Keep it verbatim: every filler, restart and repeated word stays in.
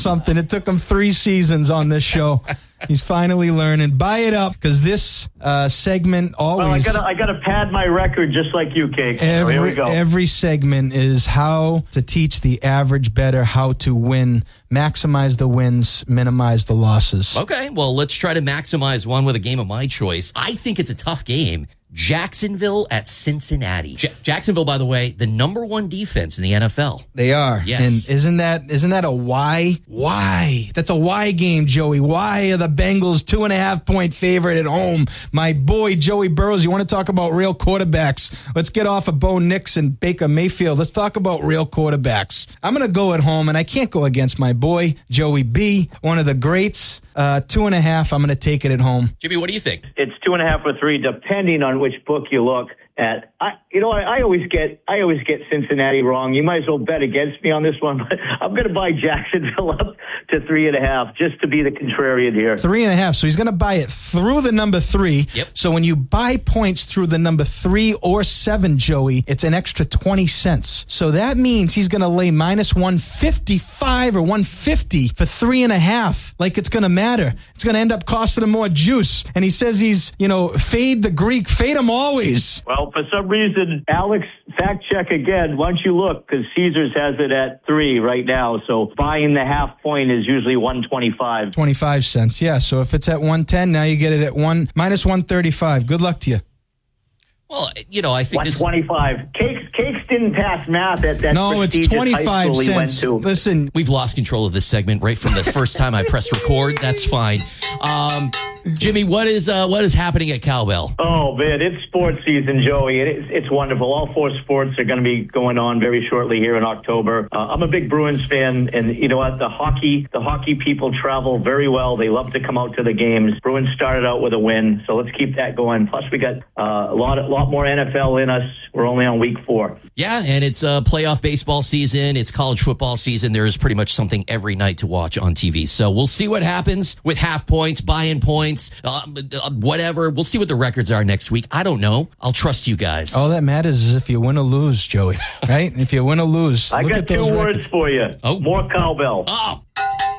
something. It took him three seasons on this show. He's finally learning. Buy it up, because this uh, segment always... Well, I got to pad my record just like you, Cake. Every, so here we go. Every segment is how to teach the average bettor how to win, maximize the wins, minimize the losses. Okay, well, let's try to maximize one with a game of my choice. I think it's a tough game. Jacksonville at Cincinnati. J- Jacksonville, by the way, the number one defense in the N F L. They are. Yes. And isn't that isn't that a why? Why? That's a why game, Joey. Why are the Bengals two and a half point favorite at home? My boy, Joey Burrows, you want to talk about real quarterbacks? Let's get off of Bo Nix and Baker Mayfield. Let's talk about real quarterbacks. I'm going to go at home, and I can't go against my boy, Joey B., one of the greats. Uh, two and a half, I'm going to take it at home. Jimmy, what do you think? It's two and a half or three, depending on which book you look at. I, you know, I, I always get, I always get Cincinnati wrong. You might as well bet against me on this one, but I'm going to buy Jacksonville up to three and a half just to be the contrarian here. Three and a half. So he's going to buy it through the number three. Yep. So when you buy points through the number three or seven, Joey, it's an extra twenty cents. So that means he's going to lay minus one fifty-five or one fifty for three and a half. Like it's going to matter. It's going to end up costing him more juice. And he says he's, you know, fade the Greek, fade him always. Well, for some reason, Alex, fact check again. Why don't you look? Because Caesars has it at three right now. So buying the half point is usually one twenty-five. twenty-five cents. Yeah. So if it's at one ten, now you get it at one minus one thirty-five. Good luck to you. Well, you know, I think this... one twenty-five. Cakes, Cakes didn't pass math at that No, it's prestigious twenty-five high school he went cents. to. Listen, We've lost control of this segment right from the first time I pressed record. That's fine. Um, Jimmy, what is uh, what is happening at Cowbell? Oh, man, it's sports season, Joey. It's, it's wonderful. All four sports are going to be going on very shortly here in October. Uh, I'm a big Bruins fan, and you know what? The hockey, the hockey people travel very well. They love to come out to the games. Bruins started out with a win, so let's keep that going. Plus, we got uh, a lot, a lot more N F L in us. We're only on week four. Yeah, and it's uh, playoff baseball season. It's college football season. There is pretty much something every night to watch on T V. So we'll see what happens with half points, buy-in points, uh, whatever. We'll see what the records are next week. I don't know. I'll trust you guys. all that matters is if you win or lose, Joey, right? If you win or lose. I Look got at two those words records. for you. Oh. More cowbell. Oh,